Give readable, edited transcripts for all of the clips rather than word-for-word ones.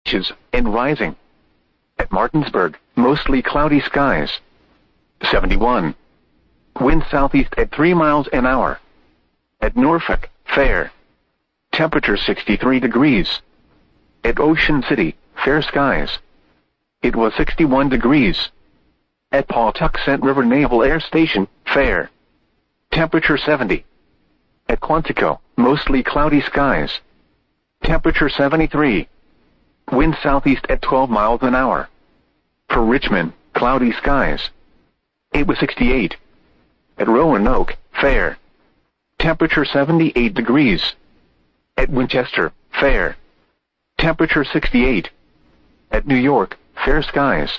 beaches, and rising. At Martinsburg, mostly cloudy skies. 71. Wind southeast at 3 miles an hour. At Norfolk, fair. Temperature 63 degrees. At Ocean City, fair skies. It was 61 degrees. At Pawtuxet River Naval Air Station, fair. Temperature 70. At Quantico, mostly cloudy skies. Temperature 73. Wind southeast at 12 miles an hour. For Richmond, cloudy skies. It was 68. At Roanoke, fair. Temperature 78 degrees. At Winchester, fair. Temperature 68. At New York, fair skies.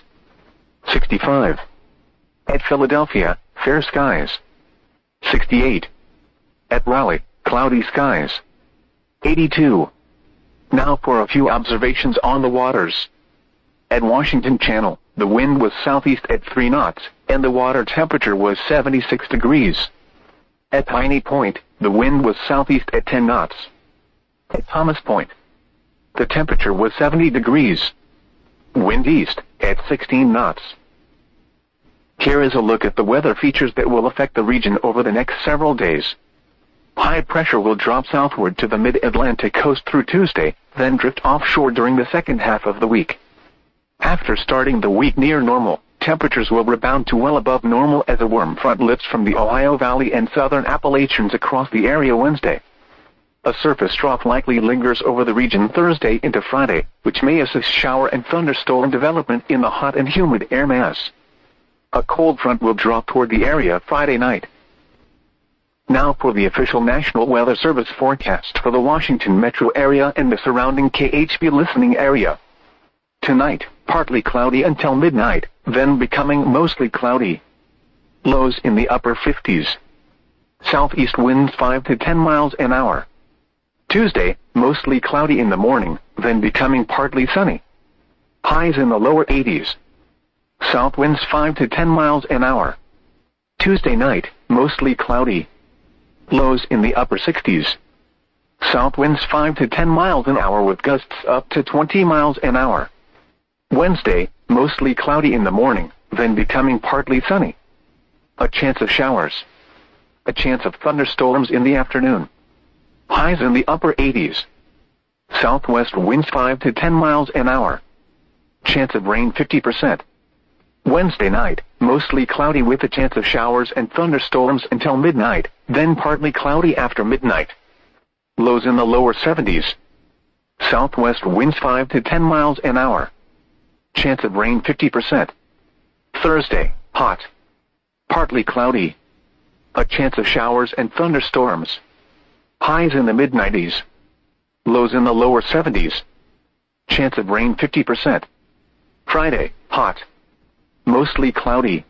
65. At Philadelphia, fair skies. 68. At Raleigh, cloudy skies. 82. Now for a few observations on the waters. At Washington Channel, the wind was southeast at 3 knots, and the water temperature was 76 degrees. At Piney Point, the wind was southeast at 10 knots. At Thomas Point, the temperature was 70 degrees. Wind east at 16 knots. Here is a look at the weather features that will affect the region over the next several days. High pressure will drop southward to the mid-Atlantic coast through Tuesday, then drift offshore during the second half of the week. After starting the week near normal, temperatures will rebound to well above normal as a warm front lifts from the Ohio Valley and southern Appalachians across the area Wednesday. A surface trough likely lingers over the region Thursday into Friday, which may assist shower and thunderstorm development in the hot and humid air mass. A cold front will drop toward the area Friday night. Now for the official National Weather Service forecast for the Washington metro area and the surrounding KHB listening area. Tonight, partly cloudy until midnight, then becoming mostly cloudy. Lows in the upper 50s. Southeast winds 5 to 10 miles an hour. Tuesday, mostly cloudy in the morning, then becoming partly sunny. Highs in the lower 80s. South winds 5 to 10 miles an hour. Tuesday night, mostly cloudy. Lows in the upper 60s. South winds 5 to 10 miles an hour with gusts up to 20 miles an hour. Wednesday, mostly cloudy in the morning, then becoming partly sunny. A chance of showers. A chance of thunderstorms in the afternoon. Highs in the upper 80s. Southwest winds 5 to 10 miles an hour. Chance of rain 50%. Wednesday night, mostly cloudy with a chance of showers and thunderstorms until midnight, then partly cloudy after midnight. Lows in the lower 70s. Southwest winds 5 to 10 miles an hour. Chance of rain 50%. Thursday, hot. Partly cloudy. A chance of showers and thunderstorms. Highs in the mid-90s. Lows in the lower 70s. Chance of rain 50%. Friday, hot. Mostly cloudy.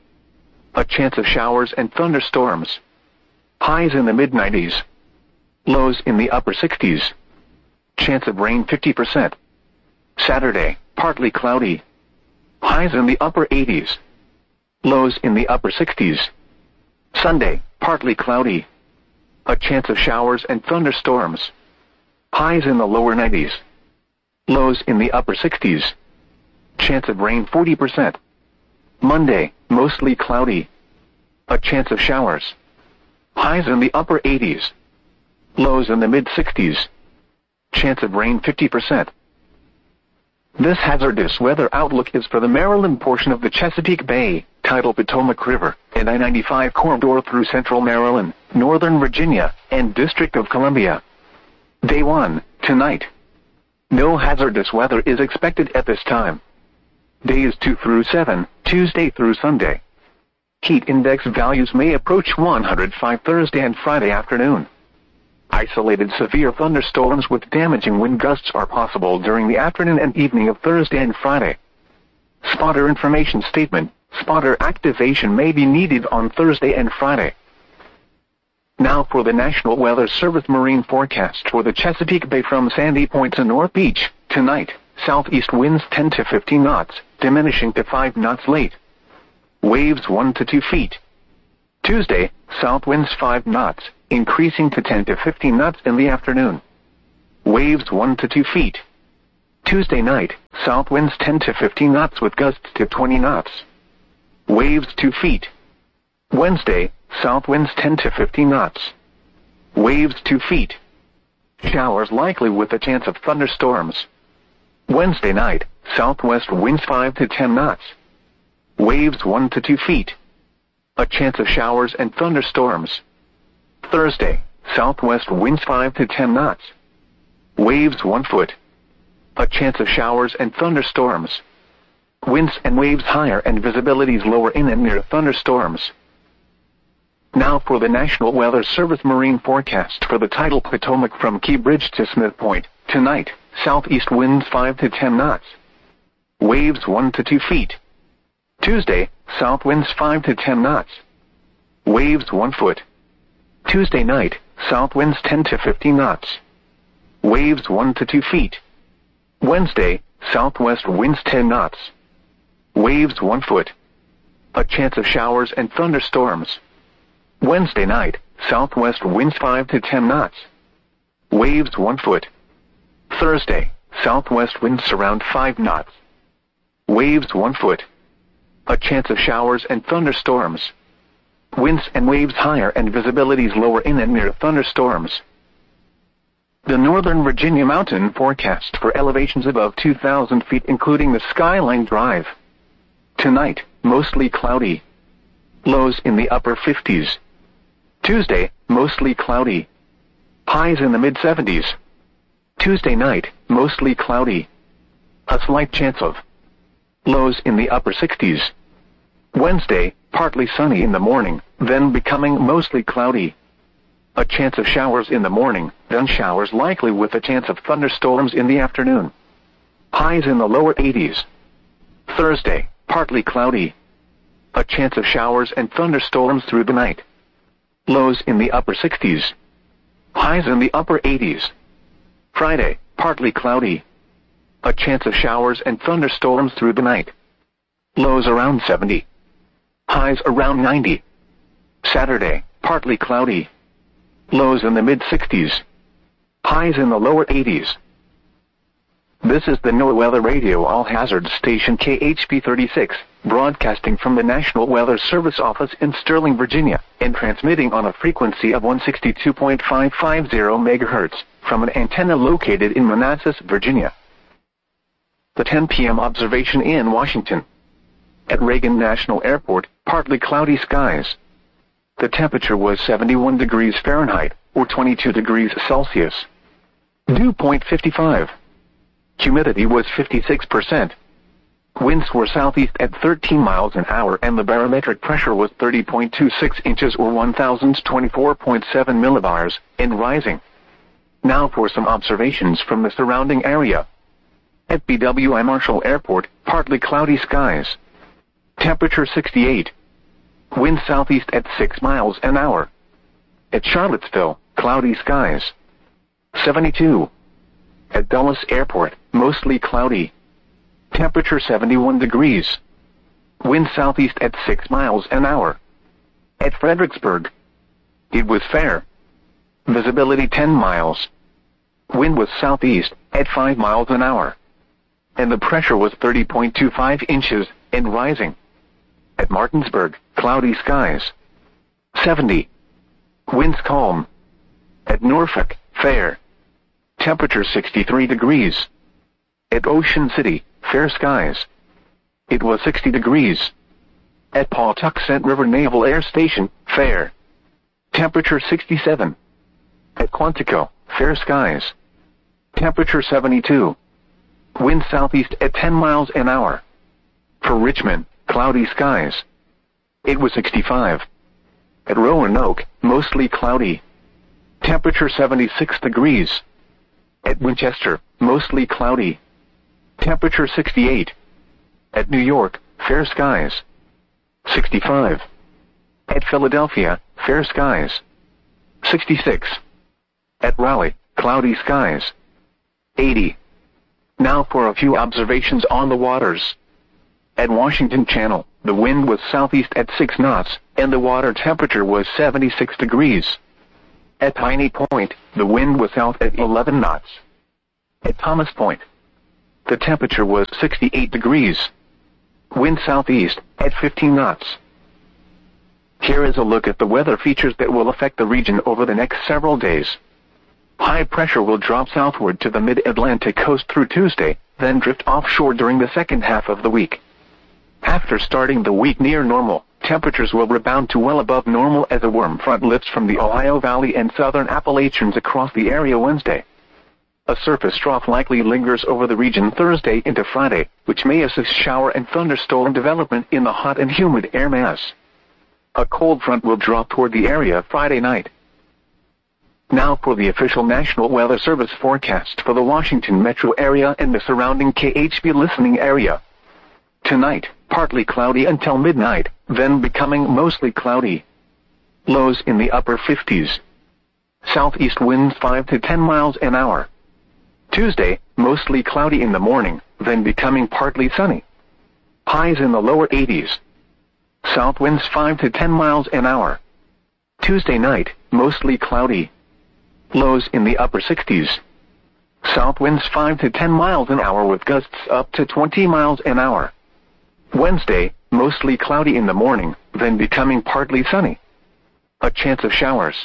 A chance of showers and thunderstorms. Highs in the mid-90s. Lows in the upper 60s. Chance of rain 50%. Saturday, partly cloudy. Highs in the upper 80s. Lows in the upper 60s. Sunday, partly cloudy. A chance of showers and thunderstorms. Highs in the lower 90s. Lows in the upper 60s. Chance of rain 40%. Monday, mostly cloudy. A chance of showers. Highs in the upper 80s. Lows in the mid-60s. Chance of rain 50%. This hazardous weather outlook is for the Maryland portion of the Chesapeake Bay, tidal Potomac River, and I-95 corridor through central Maryland, northern Virginia, and District of Columbia. Day 1, tonight. No hazardous weather is expected at this time. Days 2 through 7, Tuesday through Sunday. Heat index values may approach 105 Thursday and Friday afternoon. Isolated severe thunderstorms with damaging wind gusts are possible during the afternoon and evening of Thursday and Friday. Spotter information statement. Spotter activation may be needed on Thursday and Friday. Now for the National Weather Service marine forecast for the Chesapeake Bay from Sandy Point to North Beach. Tonight, southeast winds 10 to 15 knots, diminishing to 5 knots late. Waves 1 to 2 feet. Tuesday, south winds 5 knots, increasing to 10 to 15 knots in the afternoon. Waves 1 to 2 feet. Tuesday night, south winds 10 to 15 knots with gusts to 20 knots. Waves 2 feet. Wednesday, south winds 10 to 15 knots. Waves 2 feet. Showers likely with a chance of thunderstorms. Wednesday night, southwest winds 5 to 10 knots. Waves 1 to 2 feet. A chance of showers and thunderstorms. Thursday, southwest winds 5 to 10 knots. Waves 1 foot. A chance of showers and thunderstorms. Winds and waves higher and visibilities lower in and near thunderstorms. Now for the National Weather Service marine forecast for the tidal Potomac from Key Bridge to Smith Point. Tonight, southeast winds 5 to 10 knots. Waves 1 to 2 feet. Tuesday, south winds 5 to 10 knots. Waves 1 foot. Tuesday night, south winds 10 to 15 knots. Waves 1 to 2 feet. Wednesday, southwest winds 10 knots. Waves 1 foot. A chance of showers and thunderstorms. Wednesday night, southwest winds 5 to 10 knots. Waves 1 foot. Thursday, southwest winds around 5 knots. Waves 1 foot. A chance of showers and thunderstorms. Winds and waves higher and visibilities lower in and near thunderstorms. The Northern Virginia mountain forecast for elevations above 2,000 feet including the Skyline Drive. Tonight, mostly cloudy. Lows in the upper 50s. Tuesday, mostly cloudy. Highs in the mid-70s. Tuesday night, mostly cloudy. A slight chance of lows in the upper 60s. Wednesday, partly sunny in the morning, then becoming mostly cloudy. A chance of showers in the morning, then showers likely with a chance of thunderstorms in the afternoon. Highs in the lower 80s. Thursday, partly cloudy. A chance of showers and thunderstorms through the night. Lows in the upper 60s. Highs in the upper 80s. Friday, partly cloudy. A chance of showers and thunderstorms through the night. Lows around 70. Highs around 90. Saturday, partly cloudy. Lows in the mid-60s. Highs in the lower 80s. This is the NOAA Weather Radio All Hazards Station KHP 36, broadcasting from the National Weather Service office in Sterling, Virginia, and transmitting on a frequency of 162.550 MHz from an antenna located in Manassas, Virginia. The 10 p.m. observation in Washington. At Reagan National Airport, partly cloudy skies. The temperature was 71 degrees Fahrenheit, or 22 degrees Celsius. Dew point 55. Humidity was 56%. Winds were southeast at 13 miles an hour and the barometric pressure was 30.26 inches or 1,024.7 millibars, and rising. Now for some observations from the surrounding area. At BWI Marshall Airport, partly cloudy skies. Temperature 68. Wind southeast at 6 miles an hour. At Charlottesville, cloudy skies. 72. At Dulles Airport, mostly cloudy. Temperature 71 degrees. Wind southeast at 6 miles an hour. At Fredericksburg, it was fair. Visibility 10 miles. Wind was southeast at 5 miles an hour. And the pressure was 30.25 inches and rising. At Martinsburg, cloudy skies. 70. Winds calm. At Norfolk, fair. Temperature 63 degrees. At Ocean City, fair skies. It was 60 degrees. At Pawtuxet River Naval Air Station, fair. Temperature 67. At Quantico, fair skies. Temperature 72. Wind southeast at 10 miles an hour. For Richmond, cloudy skies. It was 65. At Roanoke, mostly cloudy. Temperature 76 degrees. At Winchester, mostly cloudy. Temperature 68. At New York, fair skies. 65. At Philadelphia, fair skies. 66. At Raleigh, cloudy skies. 80. Now for a few observations on the waters. At Washington Channel, the wind was southeast at 6 knots, and the water temperature was 76 degrees. At Piney Point, the wind was south at 11 knots. At Thomas Point, the temperature was 68 degrees. Wind southeast at 15 knots. Here is a look at the weather features that will affect the region over the next several days. High pressure will drop southward to the mid-Atlantic coast through Tuesday, then drift offshore during the second half of the week. After starting the week near normal, temperatures will rebound to well above normal as a warm front lifts from the Ohio Valley and southern Appalachians across the area Wednesday. A surface trough likely lingers over the region Thursday into Friday, which may assist shower and thunderstorm development in the hot and humid air mass. A cold front will drop toward the area Friday night. Now for the official National Weather Service forecast for the Washington metro area and the surrounding KHB listening area. Tonight, partly cloudy until midnight, then becoming mostly cloudy. Lows in the upper 50s. Southeast winds 5 to 10 miles an hour. Tuesday, mostly cloudy in the morning, then becoming partly sunny. Highs in the lower 80s. South winds 5 to 10 miles an hour. Tuesday night, mostly cloudy. Lows in the upper 60s. South winds 5 to 10 miles an hour with gusts up to 20 miles an hour. Wednesday, mostly cloudy in the morning, then becoming partly sunny. A chance of showers.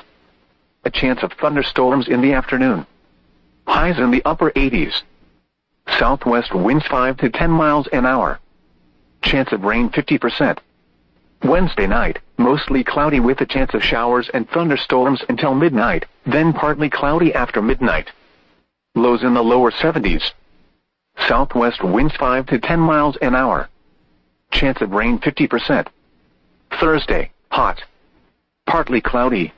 A chance of thunderstorms in the afternoon. Highs in the upper 80s. Southwest winds 5 to 10 miles an hour. Chance of rain 50%. Wednesday night, mostly cloudy with a chance of showers and thunderstorms until midnight, then partly cloudy after midnight. Lows in the lower 70s. Southwest winds 5 to 10 miles an hour. Chance of rain 50%. Thursday, hot. Partly cloudy.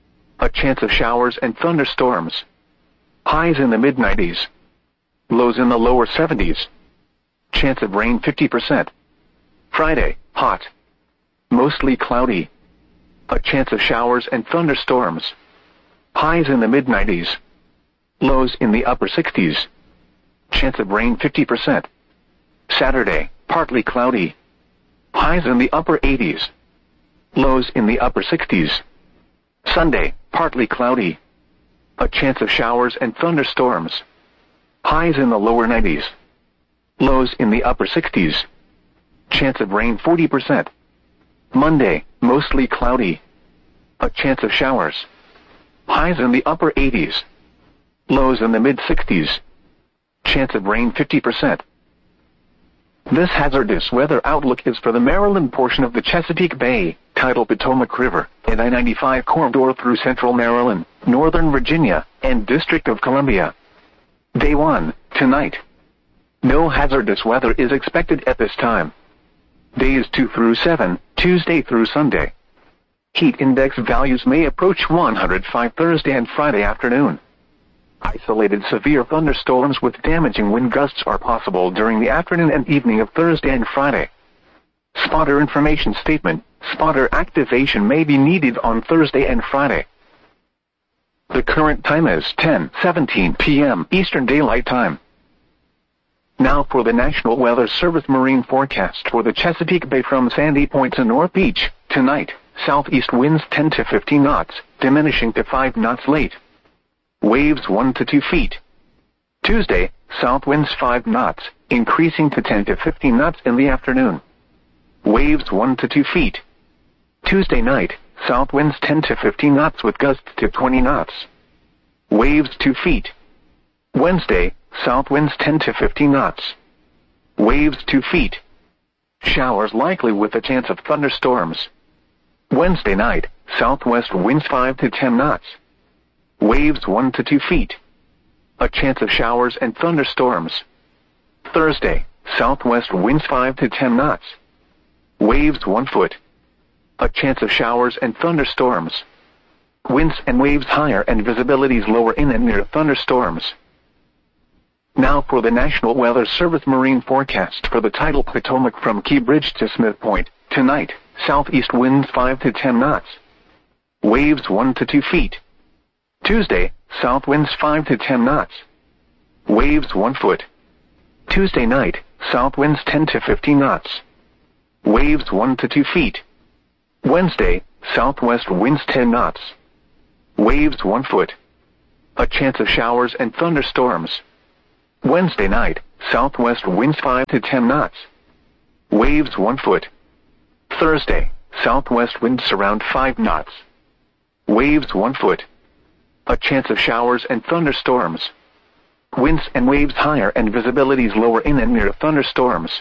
A chance of showers and thunderstorms. Highs in the mid-90s. Lows in the lower 70s. Chance of rain 50%. Friday, hot. Mostly cloudy. A chance of showers and thunderstorms. Highs in the mid-90s. Lows in the upper 60s. Chance of rain 50%. Saturday, partly cloudy. Highs in the upper 80s. Lows in the upper 60s. Sunday, partly cloudy. A chance of showers and thunderstorms. Highs in the lower 90s. Lows in the upper 60s. Chance of rain 40%. Monday, mostly cloudy. A chance of showers. Highs in the upper 80s. Lows in the mid-60s. Chance of rain 50%. This hazardous weather outlook is for the Maryland portion of the Chesapeake Bay, tidal Potomac River, and I-95 corridor through central Maryland, northern Virginia, and District of Columbia. Day 1, tonight. No hazardous weather is expected at this time. Days 2 through 7, Tuesday through Sunday. Heat index values may approach 105 Thursday and Friday afternoon. Isolated severe thunderstorms with damaging wind gusts are possible during the afternoon and evening of Thursday and Friday. Spotter information statement: spotter activation may be needed on Thursday and Friday. The current time is 10:17 p.m. Eastern Daylight Time. Now for the National Weather Service marine forecast for the Chesapeake Bay from Sandy Point to North Beach. Tonight, southeast winds 10 to 15 knots, diminishing to 5 knots late. Waves 1 to 2 feet. Tuesday, south winds 5 knots, increasing to 10 to 15 knots in the afternoon. Waves 1 to 2 feet. Tuesday night, south winds 10 to 15 knots with gusts to 20 knots. Waves 2 feet. Wednesday, south winds 10 to 15 knots. Waves 2 feet. Showers likely with a chance of thunderstorms. Wednesday night, southwest winds 5 to 10 knots. Waves 1 to 2 feet. A chance of showers and thunderstorms. Thursday, southwest winds 5 to 10 knots. Waves 1 foot. A chance of showers and thunderstorms. Winds and waves higher and visibilities lower in and near thunderstorms. Now for the National Weather Service marine forecast for the tidal Potomac from Key Bridge to Smith Point. Tonight, southeast winds 5 to 10 knots. Waves 1 to 2 feet. Tuesday, south winds 5 to 10 knots. Waves 1 foot. Tuesday night, south winds 10 to 15 knots. Waves 1 to 2 feet. Wednesday, southwest winds 10 knots. Waves 1 foot. A chance of showers and thunderstorms. Wednesday night, southwest winds 5 to 10 knots. Waves 1 foot. Thursday, southwest winds around 5 knots. Waves 1 foot. A chance of showers and thunderstorms. Winds and waves higher and visibilities lower in and near thunderstorms.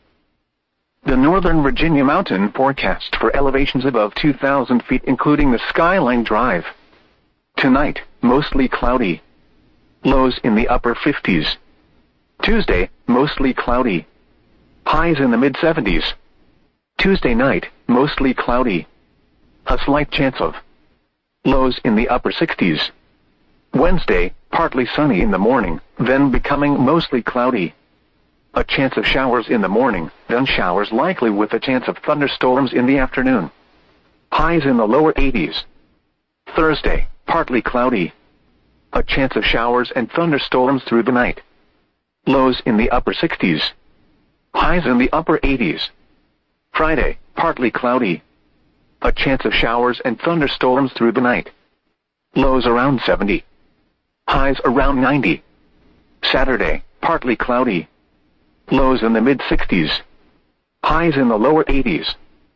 The Northern Virginia mountain forecast for elevations above 2,000 feet including the Skyline Drive. Tonight, mostly cloudy. Lows in the upper 50s. Tuesday, mostly cloudy. Highs in the mid-70s. Tuesday night, mostly cloudy. A slight chance of lows in the upper 60s. Wednesday, partly sunny in the morning, then becoming mostly cloudy. A chance of showers in the morning, then showers likely with a chance of thunderstorms in the afternoon. Highs in the lower 80s. Thursday, partly cloudy. A chance of showers and thunderstorms through the night. Lows in the upper 60s. Highs in the upper 80s. Friday, partly cloudy. A chance of showers and thunderstorms through the night. Lows around 70. Highs around 90. Saturday, partly cloudy. Lows in the mid-60s. Highs in the lower 80s.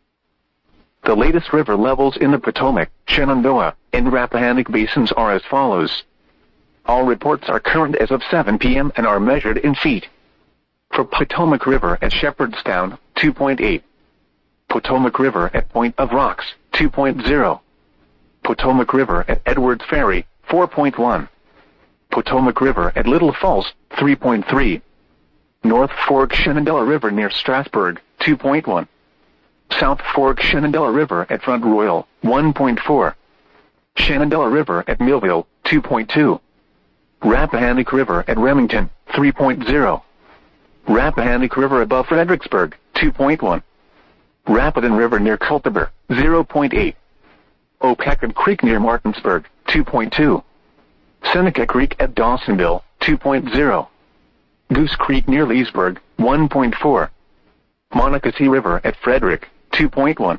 The latest river levels in the Potomac, Shenandoah, and Rappahannock basins are as follows. All reports are current as of 7 p.m. and are measured in feet. For Potomac River at Shepherdstown, 2.8. Potomac River at Point of Rocks, 2.0. Potomac River at Edwards Ferry, 4.1. Potomac River at Little Falls, 3.3. North Fork Shenandoah River near Strasburg, 2.1. South Fork Shenandoah River at Front Royal, 1.4. Shenandoah River at Millville, 2.2. Rappahannock River at Remington, 3.0. Rappahannock River above Fredericksburg, 2.1. Rapidan River near Culpeper, 0.8. Opecon Creek near Martinsburg, 2.2. Seneca Creek at Dawsonville, 2.0. Goose Creek near Leesburg, 1.4. Monocacy River at Frederick, 2.1.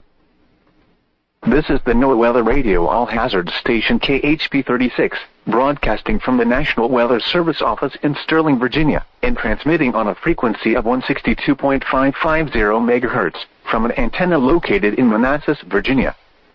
This is the NOAA Weather Radio All-Hazard Station KHP 36, broadcasting from the National Weather Service office in Sterling, Virginia, and transmitting on a frequency of 162.550 MHz from an antenna located in Manassas, Virginia.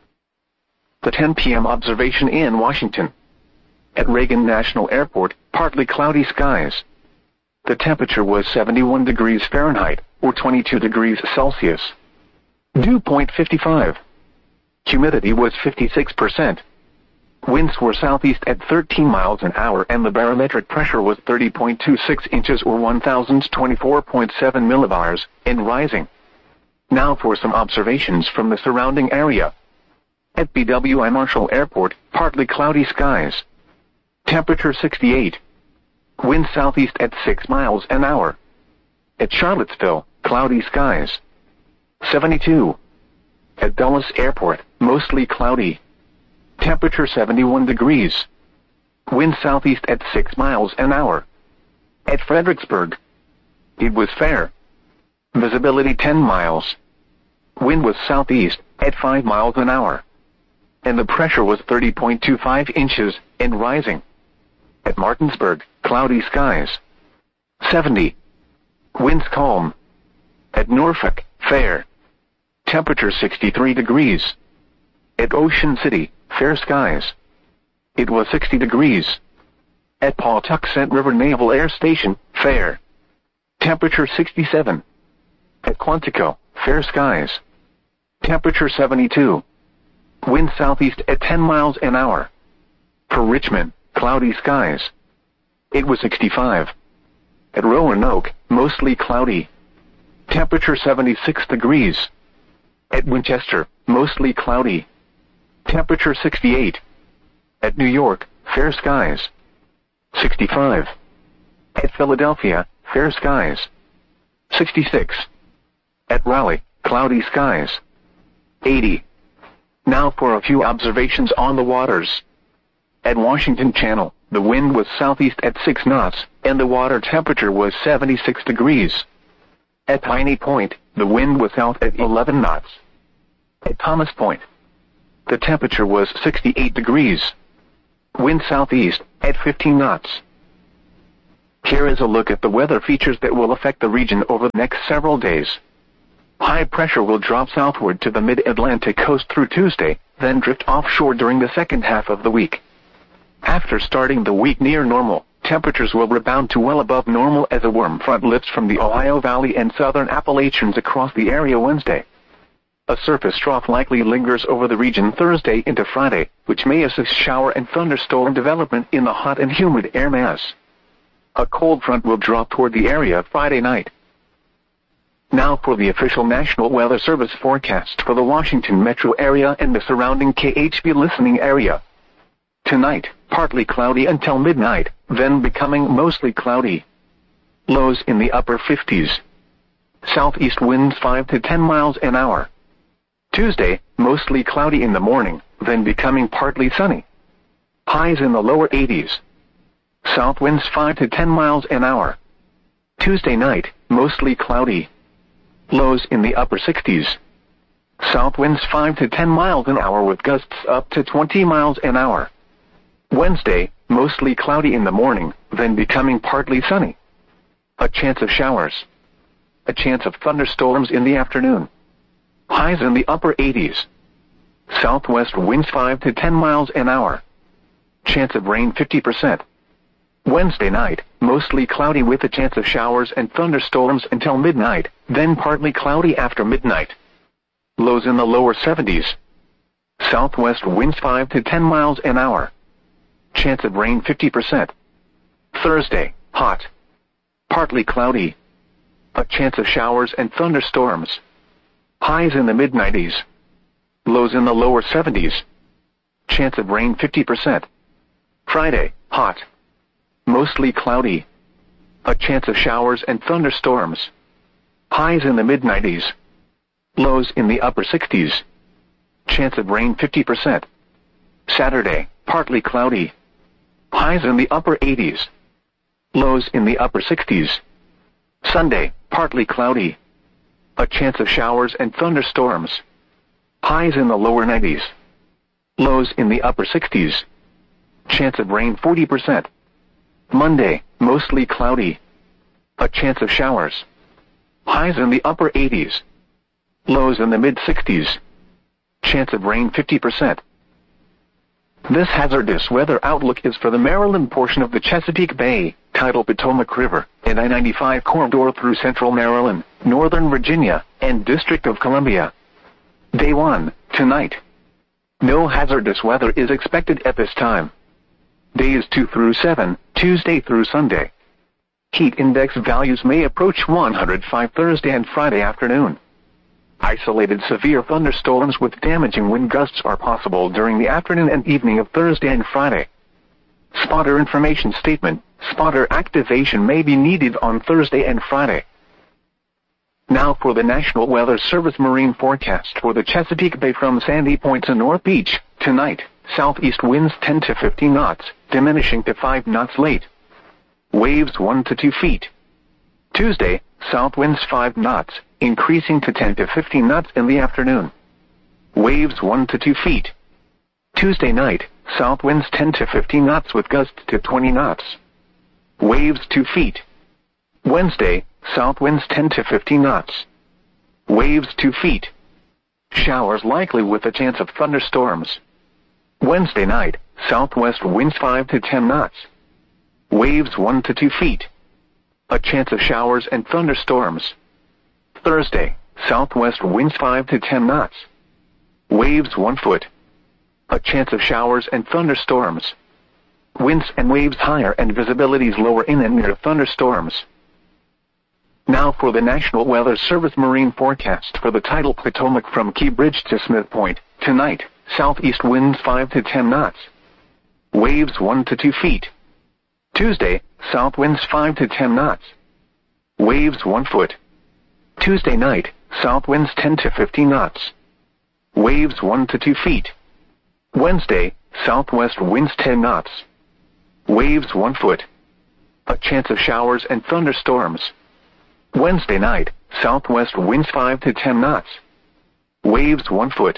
The 10 p.m. observation in Washington. At Reagan National Airport, partly cloudy skies. The temperature was 71 degrees Fahrenheit, or 22 degrees Celsius. Dew point 55. Humidity was 56%. Winds were southeast at 13 miles an hour and the barometric pressure was 30.26 inches or 1,024.7 millibars, and rising. Now for some observations from the surrounding area. At BWI Marshall Airport, partly cloudy skies. Temperature 68. Wind southeast at 6 miles an hour. At Charlottesville, cloudy skies. 72. At Dulles Airport, mostly cloudy. Temperature 71 degrees. Wind southeast at 6 miles an hour. At Fredericksburg, it was fair. Visibility 10 miles. Wind was southeast at 5 miles an hour. And the pressure was 30.25 inches and rising. At Martinsburg, cloudy skies. 70. Winds calm. At Norfolk, fair. Temperature 63 degrees. At Ocean City, fair skies. It was 60 degrees. At Pawtuxet River Naval Air Station, fair. Temperature 67. At Quantico, fair skies. Temperature 72. Wind southeast at 10 miles an hour. For Richmond, cloudy skies. It was 65. At Roanoke, mostly cloudy. Temperature 76 degrees. At Winchester, mostly cloudy. Temperature 68. At New York, fair skies. 65. At Philadelphia, fair skies. 66. At Raleigh, cloudy skies. 80. Now for a few observations on the waters. At Washington Channel, the wind was southeast at 6 knots, and the water temperature was 76 degrees. At Piney Point, the wind was south at 11 knots. At Thomas Point, the temperature was 68 degrees. Wind southeast at 15 knots. Here is a look at the weather features that will affect the region over the next several days. High pressure will drop southward to the mid-Atlantic coast through Tuesday, then drift offshore during the second half of the week. After starting the week near normal, temperatures will rebound to well above normal as a warm front lifts from the Ohio Valley and southern Appalachians across the area Wednesday. A surface trough likely lingers over the region Thursday into Friday, which may assist shower and thunderstorm development in the hot and humid air mass. A cold front will drop toward the area Friday night. Now for the official National Weather Service forecast for the Washington metro area and the surrounding KHB listening area. Tonight, partly cloudy until midnight, then becoming mostly cloudy. Lows in the upper 50s. Southeast winds 5 to 10 miles an hour. Tuesday, mostly cloudy in the morning, then becoming partly sunny. Highs in the lower 80s. South winds 5 to 10 miles an hour. Tuesday night, mostly cloudy. Lows in the upper 60s. South winds 5 to 10 miles an hour with gusts up to 20 miles an hour. Wednesday, mostly cloudy in the morning, then becoming partly sunny. A chance of showers. A chance of thunderstorms in the afternoon. Highs in the upper 80s. Southwest winds 5 to 10 miles an hour. Chance of rain 50%. Wednesday night, mostly cloudy with a chance of showers and thunderstorms until midnight, then partly cloudy after midnight. Lows in the lower 70s. Southwest winds 5 to 10 miles an hour. Chance of rain 50%. Thursday, hot. Partly cloudy. A chance of showers and thunderstorms. Highs in the mid-90s. Lows in the lower 70s. Chance of rain 50%. Friday, hot. Mostly cloudy. A chance of showers and thunderstorms. Highs in the mid-90s. Lows in the upper 60s. Chance of rain 50%. Saturday, partly cloudy. Highs in the upper 80s. Lows in the upper 60s. Sunday, partly cloudy. A chance of showers and thunderstorms. Highs in the lower 90s. Lows in the upper 60s. Chance of rain 40%. Monday, mostly cloudy. A chance of showers. Highs in the upper 80s. Lows in the mid-60s. Chance of rain 50%. This hazardous weather outlook is for the Maryland portion of the Chesapeake Bay, tidal Potomac River, and I-95 corridor through central Maryland, northern Virginia, and District of Columbia. Day 1, tonight. No hazardous weather is expected at this time. Days 2 through 7, Tuesday through Sunday. Heat index values may approach 105 Thursday and Friday afternoon. Isolated severe thunderstorms with damaging wind gusts are possible during the afternoon and evening of Thursday and Friday. Spotter information statement. Spotter activation may be needed on Thursday and Friday. Now for the National Weather Service marine forecast for the Chesapeake Bay from Sandy Point to North Beach. Tonight, southeast winds 10 to 15 knots, diminishing to 5 knots late. Waves 1 to 2 feet. Tuesday, south winds 5 knots, increasing to 10 to 15 knots in the afternoon. Waves 1 to 2 feet. Tuesday night, south winds 10 to 15 knots with gusts to 20 knots. Waves 2 feet. Wednesday, south winds 10 to 15 knots. Waves 2 feet. Showers likely with a chance of thunderstorms. Wednesday night, southwest winds 5 to 10 knots. Waves 1 to 2 feet. A chance of showers and thunderstorms. Thursday, southwest winds 5 to 10 knots. Waves 1 foot. A chance of showers and thunderstorms. Winds and waves higher and visibilities lower in and near thunderstorms. Now for the National Weather Service marine forecast for the tidal Potomac from Key Bridge to Smith Point. Tonight, southeast winds 5 to 10 knots. Waves 1 to 2 feet. Tuesday, south winds 5 to 10 knots. Waves 1 foot. Tuesday night, south winds 10 to 15 knots. Waves 1 to 2 feet. Wednesday, southwest winds 10 knots. Waves 1 foot. A chance of showers and thunderstorms. Wednesday night, southwest winds 5 to 10 knots. Waves 1 foot.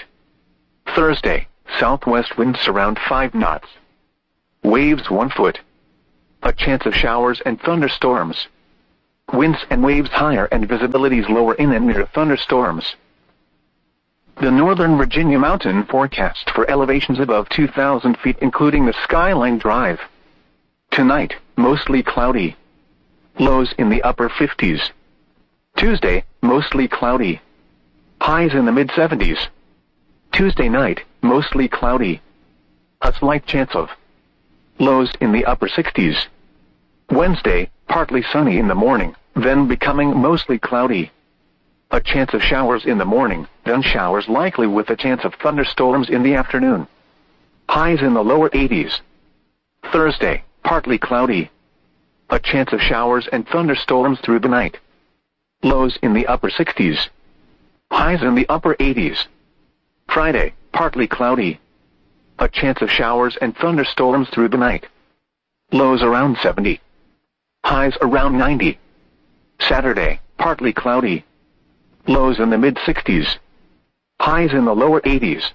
Thursday, southwest winds around 5 knots. Waves 1 foot. A chance of showers and thunderstorms. Winds and waves higher and visibilities lower in and near thunderstorms. The Northern Virginia mountain forecast for elevations above 2,000 feet including the Skyline Drive. Tonight, mostly cloudy. Lows in the upper 50s. Tuesday, mostly cloudy. Highs in the mid-70s. Tuesday night, mostly cloudy. A slight chance of lows in the upper 60s. Wednesday, partly sunny in the morning, then becoming mostly cloudy. A chance of showers in the morning, then showers likely with a chance of thunderstorms in the afternoon. Highs in the lower 80s. Thursday, partly cloudy. A chance of showers and thunderstorms through the night. Lows in the upper 60s. Highs in the upper 80s. Friday, partly cloudy. A chance of showers and thunderstorms through the night. Lows around 70. Highs around 90. Saturday, partly cloudy. Lows in the mid-60s. Highs in the lower 80s.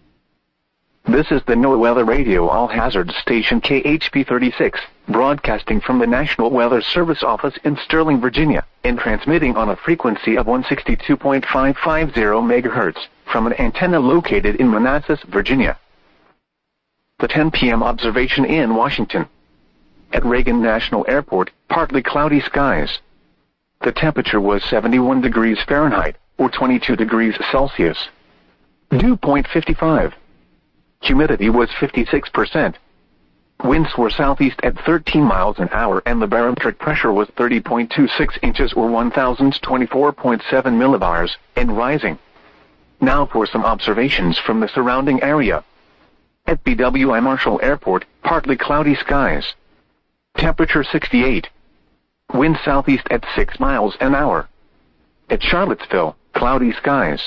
This is the NOAA Weather Radio All-Hazard Station KHP 36, broadcasting from the National Weather Service office in Sterling, Virginia, and transmitting on a frequency of 162.550 MHz from an antenna located in Manassas, Virginia. The 10 p.m. observation in Washington. At Reagan National Airport, partly cloudy skies. The temperature was 71 degrees Fahrenheit, or 22 degrees Celsius. Dew point 55. Humidity was 56%. Winds were southeast at 13 miles an hour and the barometric pressure was 30.26 inches or 1024.7 millibars, and rising. Now for some observations from the surrounding area. At BWI Marshall Airport, partly cloudy skies. Temperature 68. Wind southeast at 6 miles an hour. At Charlottesville, cloudy skies.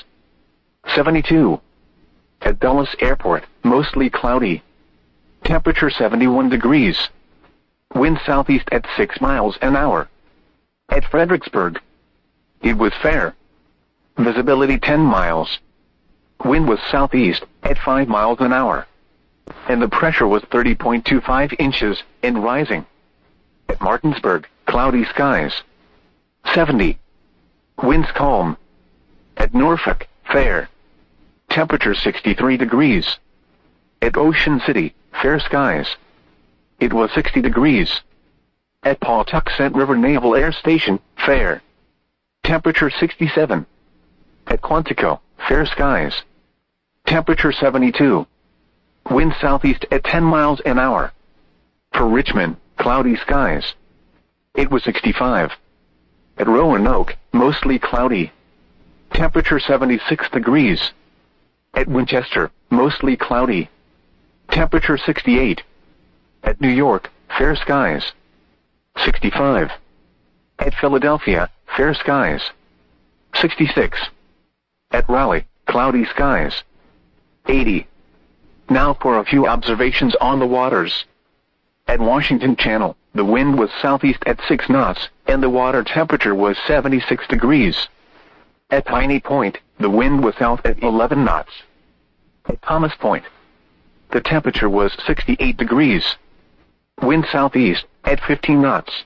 72. At Dulles Airport, mostly cloudy. Temperature 71 degrees. Wind southeast at 6 miles an hour. At Fredericksburg, it was fair. Visibility 10 miles. Wind was southeast at 5 miles an hour. And the pressure was 30.25 inches and rising. At Martinsburg, cloudy skies. 70. Winds calm. At Norfolk, fair. Temperature 63 degrees. At Ocean City, fair skies. It was 60 degrees. At Pawtuxet River Naval Air Station, fair. Temperature 67. At Quantico, fair skies. Temperature 72. Wind southeast at 10 miles an hour. For Richmond, cloudy skies. It was 65. At Roanoke, mostly cloudy. Temperature 76 degrees. At Winchester, mostly cloudy. Temperature 68. At New York, fair skies. 65. At Philadelphia, fair skies. 66. At Raleigh, cloudy skies. 80. Now for a few observations on the waters. At Washington Channel, the wind was southeast at 6 knots, and the water temperature was 76 degrees. At Piney Point, the wind was south at 11 knots. At Thomas Point, the temperature was 68 degrees. Wind southeast at 15 knots.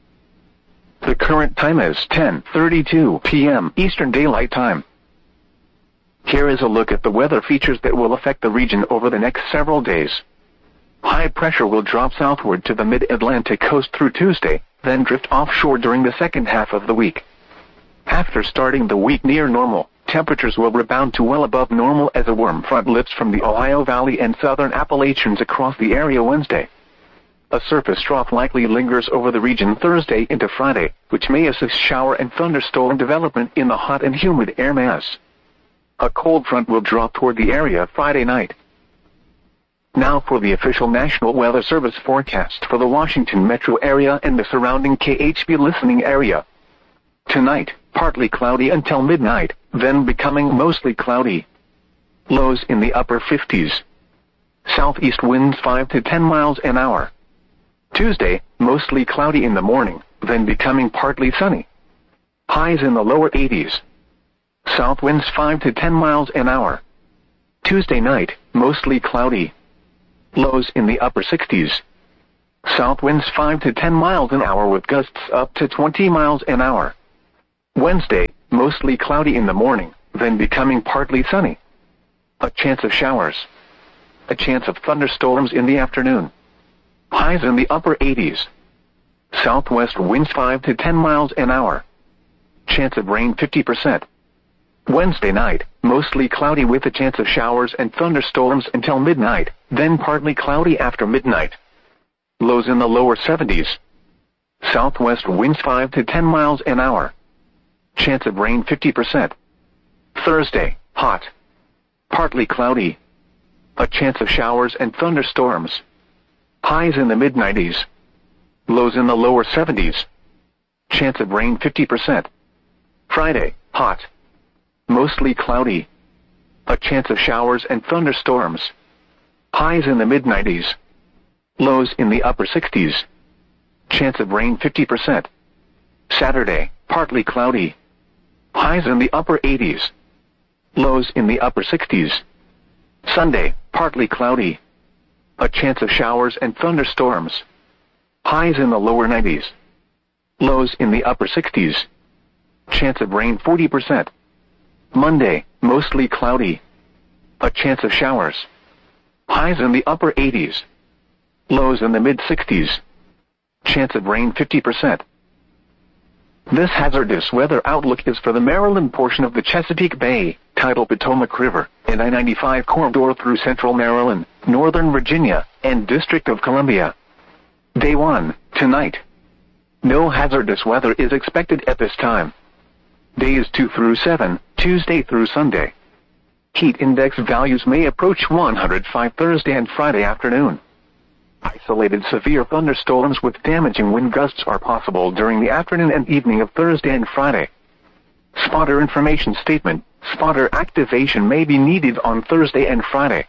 The current time is 10:32 p.m. Eastern Daylight Time. Here is a look at the weather features that will affect the region over the next several days. High pressure will drop southward to the mid-Atlantic coast through Tuesday, then drift offshore during the second half of the week. After starting the week near normal, temperatures will rebound to well above normal as a warm front lifts from the Ohio Valley and southern Appalachians across the area Wednesday. A surface trough likely lingers over the region Thursday into Friday, which may assist shower and thunderstorm development in the hot and humid air mass. A cold front will drop toward the area Friday night. Now for the official National Weather Service forecast for the Washington metro area and the surrounding KHB listening area. Tonight, partly cloudy until midnight, then becoming mostly cloudy. Lows in the upper 50s. Southeast winds 5 to 10 miles an hour. Tuesday, mostly cloudy in the morning, then becoming partly sunny. Highs in the lower 80s. South winds 5 to 10 miles an hour. Tuesday night, mostly cloudy. Lows in the upper 60s. South winds 5 to 10 miles an hour with gusts up to 20 miles an hour. Wednesday, mostly cloudy in the morning, then becoming partly sunny. A chance of showers. A chance of thunderstorms in the afternoon. Highs in the upper 80s. Southwest winds 5 to 10 miles an hour. Chance of rain 50%. Wednesday night, mostly cloudy with a chance of showers and thunderstorms until midnight, then partly cloudy after midnight. Lows in the lower 70s. Southwest winds 5 to 10 miles an hour. Chance of rain 50%. Thursday, hot. Partly cloudy. A chance of showers and thunderstorms. Highs in the mid-90s. Lows in the lower 70s. Chance of rain 50%. Friday, hot. Mostly cloudy. A chance of showers and thunderstorms. Highs in the mid-90s. Lows in the upper 60s. Chance of rain 50%. Saturday, partly cloudy. Highs in the upper 80s. Lows in the upper 60s. Sunday, partly cloudy. A chance of showers and thunderstorms. Highs in the lower 90s. Lows in the upper 60s. Chance of rain 40%. Monday, mostly cloudy. A chance of showers. Highs in the upper 80s. Lows in the mid-60s. Chance of rain 50%. This hazardous weather outlook is for the Maryland portion of the Chesapeake Bay, tidal Potomac River, and I-95 corridor through central Maryland, northern Virginia, and District of Columbia. Day 1, tonight. No hazardous weather is expected at this time. Days 2 through 7, Tuesday through Sunday. Heat index values may approach 105 Thursday and Friday afternoon. Isolated severe thunderstorms with damaging wind gusts are possible during the afternoon and evening of Thursday and Friday. Spotter information statement: spotter activation may be needed on Thursday and Friday.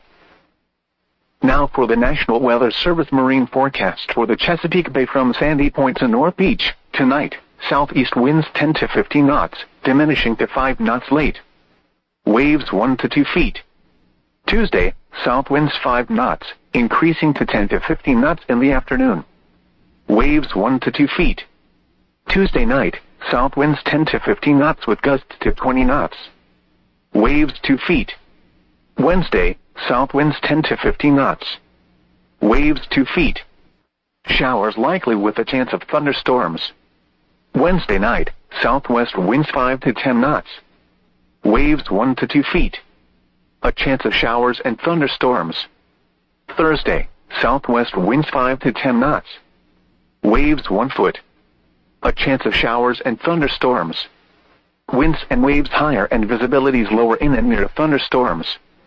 Now for the National Weather Service marine forecast for the Chesapeake Bay from Sandy Point to North Beach. Tonight, southeast winds 10 to 15 knots, diminishing to 5 knots late. Waves 1 to 2 feet. Tuesday, south winds 5 knots, increasing to 10 to 15 knots in the afternoon. Waves 1 to 2 feet. Tuesday night, south winds 10 to 15 knots with gusts to 20 knots. Waves 2 feet. Wednesday, south winds 10 to 15 knots. Waves 2 feet. Showers likely with a chance of thunderstorms. Wednesday night, southwest winds 5 to 10 knots. Waves 1 to 2 feet. A chance of showers and thunderstorms. Thursday, southwest winds 5 to 10 knots. Waves 1 foot. A chance of showers and thunderstorms. Winds and waves higher and visibilities lower in and near thunderstorms.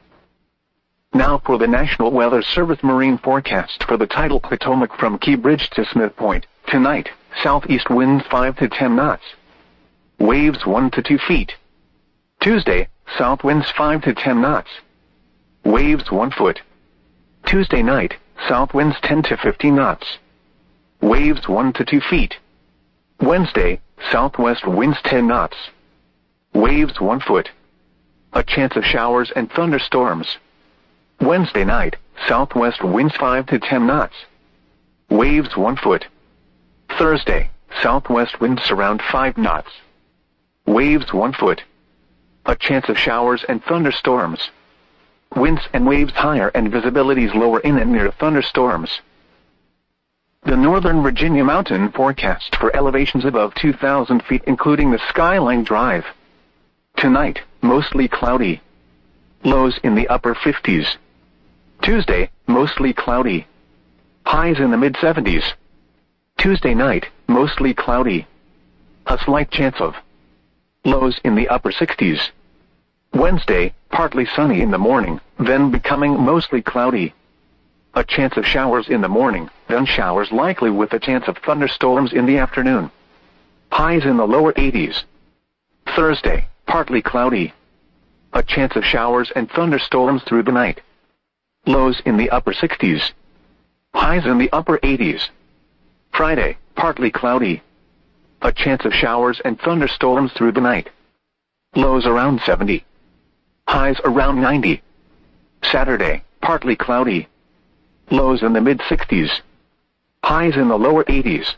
Now for the National Weather Service marine forecast for the tidal Potomac from Key Bridge to Smith Point. Tonight, southeast winds 5 to 10 knots. Waves 1 to 2 feet. Tuesday, south winds 5 to 10 knots. Waves 1 foot. Tuesday night, south winds 10 to 15 knots. Waves 1 to 2 feet. Wednesday, southwest winds 10 knots. Waves 1 foot. A chance of showers and thunderstorms. Wednesday night, southwest winds 5 to 10 knots. Waves 1 foot. Thursday, southwest winds around 5 knots. Waves 1 foot. A chance of showers and thunderstorms. Winds and waves higher and visibilities lower in and near thunderstorms. The Northern Virginia mountain forecast for elevations above 2,000 feet including the Skyline Drive. Tonight, mostly cloudy. Lows in the upper 50s. Tuesday, mostly cloudy. Highs in the mid-70s. Tuesday night, mostly cloudy. A slight chance of lows in the upper 60s. Wednesday, partly sunny in the morning, then becoming mostly cloudy. A chance of showers in the morning, then showers likely with a chance of thunderstorms in the afternoon. Highs in the lower 80s. Thursday, partly cloudy. A chance of showers and thunderstorms through the night. Lows in the upper 60s. Highs in the upper 80s. Friday, partly cloudy. A chance of showers and thunderstorms through the night. Lows around 70. Highs around 90. Saturday, partly cloudy. Lows in the mid-60s. Highs in the lower 80s.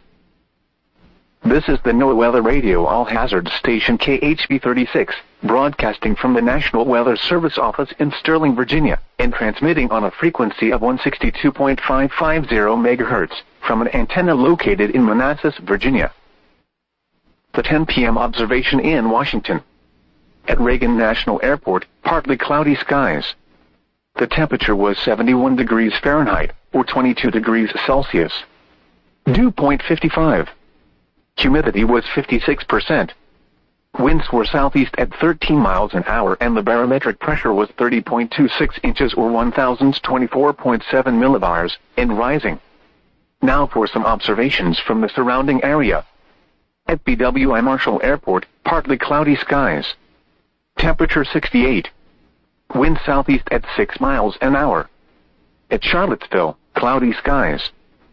This is the NOAA Weather Radio All-Hazard Station KHB36, broadcasting from the National Weather Service office in Sterling, Virginia, and transmitting on a frequency of 162.550 MHz from an antenna located in Manassas, Virginia. The 10 p.m. observation in Washington. At Reagan National Airport, partly cloudy skies. The temperature was 71 degrees Fahrenheit, or 22 degrees Celsius. Dew point 55. Humidity was 56%. Winds were southeast at 13 miles an hour and the barometric pressure was 30.26 inches or 1024.7 millibars, and rising. Now for some observations from the surrounding area. At BWI Marshall Airport, partly cloudy skies. Temperature 68. Wind southeast at 6 miles an hour. At Charlottesville, cloudy skies.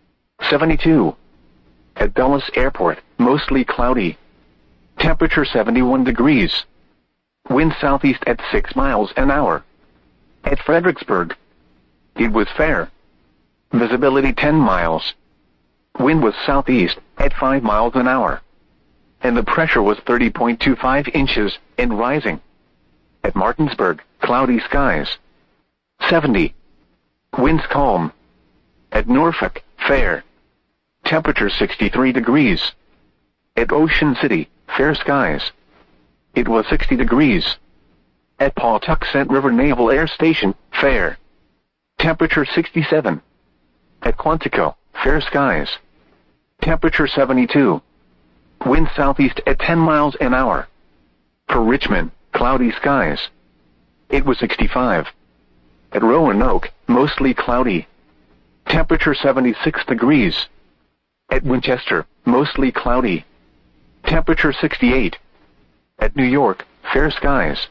72. At Dulles Airport, mostly cloudy. Temperature 71 degrees. Wind southeast at 6 miles an hour. At Fredericksburg, it was fair. Visibility 10 miles. Wind was southeast at 5 miles an hour. And the pressure was 30.25 inches and rising. At Martinsburg, cloudy skies. 70. Winds calm. At Norfolk, fair. Temperature 63 degrees. At Ocean City, fair skies. It was 60 degrees. At Pawtuxet River Naval Air Station, fair. Temperature 67. At Quantico, fair skies. Temperature 72. Wind southeast at 10 miles an hour. For Richmond, cloudy skies. It was 65. At Roanoke, mostly cloudy. Temperature 76 degrees. At Winchester, mostly cloudy. Temperature 68. At New York, fair skies.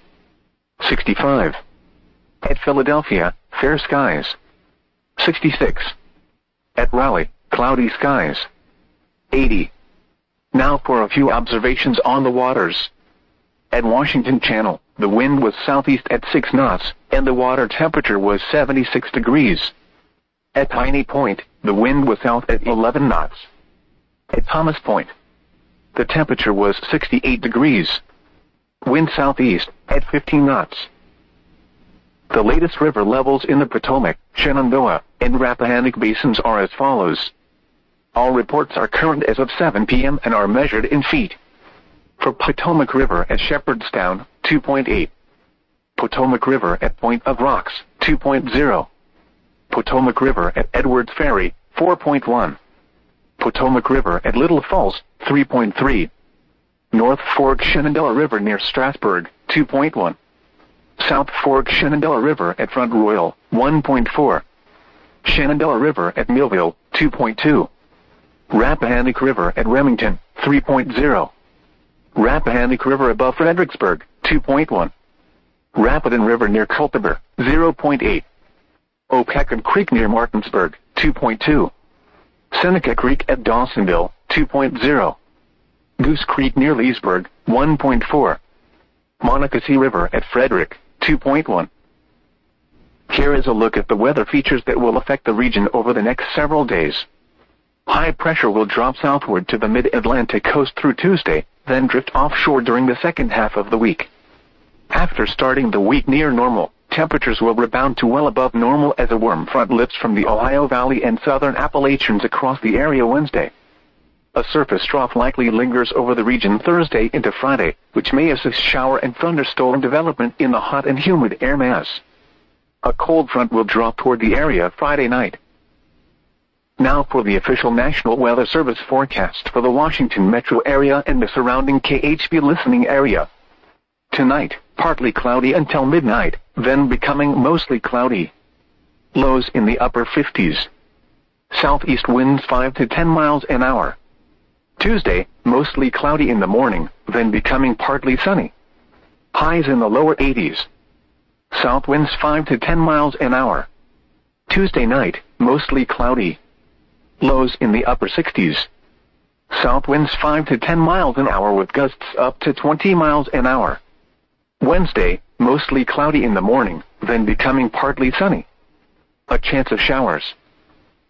65. At Philadelphia, fair skies. 66. At Raleigh, cloudy skies. 80. Now for a few observations on the waters. At Washington Channel, the wind was southeast at 6 knots, and the water temperature was 76 degrees. At Piney Point, the wind was south at 11 knots. At Thomas Point, the temperature was 68 degrees. Wind southeast at 15 knots. The latest river levels in the Potomac, Shenandoah, and Rappahannock basins are as follows. All reports are current as of 7 p.m. and are measured in feet. For Potomac River at Shepherdstown, 2.8. Potomac River at Point of Rocks, 2.0. Potomac River at Edwards Ferry, 4.1. Potomac River at Little Falls, 3.3. North Fork Shenandoah River near Strasburg, 2.1. South Fork Shenandoah River at Front Royal, 1.4. Shenandoah River at Millville, 2.2. Rappahannock River at Remington, 3.0. Rappahannock River above Fredericksburg, 2.1. Rapidan River near Culpeper, 0.8. Opecon Creek near Martinsburg, 2.2. Seneca Creek at Dawsonville, 2.0. Goose Creek near Leesburg, 1.4. Monocacy River at Frederick, 2.1. Here is a look at the weather features that will affect the region over the next several days. High pressure will drop southward to the mid-Atlantic coast through Tuesday, then drift offshore during the second half of the week. After starting the week near normal, temperatures will rebound to well above normal as a warm front lifts from the Ohio Valley and southern Appalachians across the area Wednesday. A surface trough likely lingers over the region Thursday into Friday, which may assist shower and thunderstorm development in the hot and humid air mass. A cold front will drop toward the area Friday night. Now for the official National Weather Service forecast for the Washington metro area and the surrounding KHB listening area. Tonight, partly cloudy until midnight, then becoming mostly cloudy. Lows in the upper 50s. Southeast winds 5 to 10 miles an hour. Tuesday, mostly cloudy in the morning, then becoming partly sunny. Highs in the lower 80s. South winds 5 to 10 miles an hour. Tuesday night, mostly cloudy. Lows in the upper 60s. South winds 5 to 10 miles an hour with gusts up to 20 miles an hour. Wednesday, mostly cloudy in the morning, then becoming partly sunny. A chance of showers.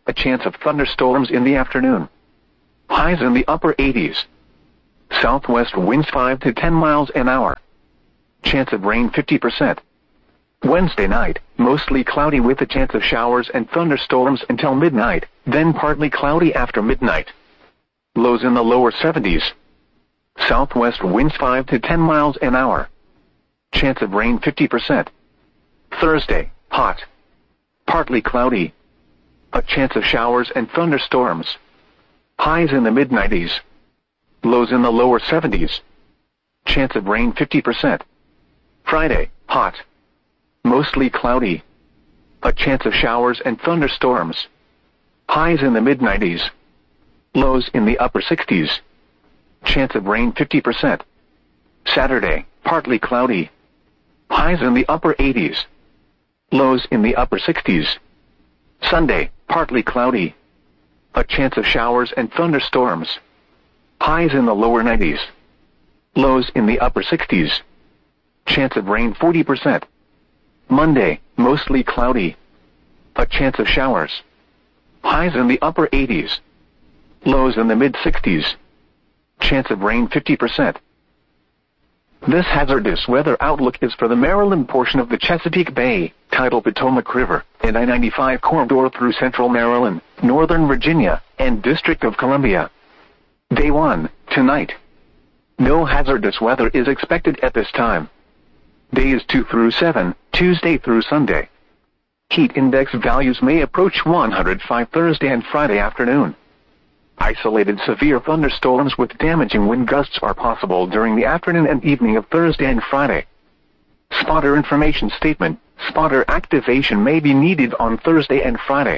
a chance of thunderstorms in the afternoon. Highs in the upper 80s. Southwest winds 5 to 10 miles an hour. Chance of rain 50%. Wednesday night, mostly cloudy with a chance of showers and thunderstorms until midnight, then partly cloudy after midnight. Lows in the lower 70s. Southwest winds 5 to 10 miles an hour. Chance of rain 50%. Thursday, hot. Partly cloudy. A chance of showers and thunderstorms. Highs in the mid-90s. Lows in the lower 70s. Chance of rain 50%. Friday, hot. Mostly cloudy. A chance of showers and thunderstorms. Highs in the mid-90s. Lows in the upper 60s. Chance of rain 50%. Saturday, partly cloudy. Highs in the upper 80s. Lows in the upper 60s. Sunday, partly cloudy. A chance of showers and thunderstorms. Highs in the lower 90s. Lows in the upper 60s. Chance of rain 40%. Monday, mostly cloudy. A chance of showers. Highs in the upper 80s. Lows in the mid-60s. Chance of rain 50%. This hazardous weather outlook is for the Maryland portion of the Chesapeake Bay, tidal Potomac River, and I-95 corridor through central Maryland, northern Virginia, and District of Columbia. Day 1, tonight. No hazardous weather is expected at this time. Days 2 through 7, Tuesday through Sunday. Heat index values may approach 105 Thursday and Friday afternoon. Isolated severe thunderstorms with damaging wind gusts are possible during the afternoon and evening of Thursday and Friday. Spotter information statement: spotter activation may be needed on Thursday and Friday.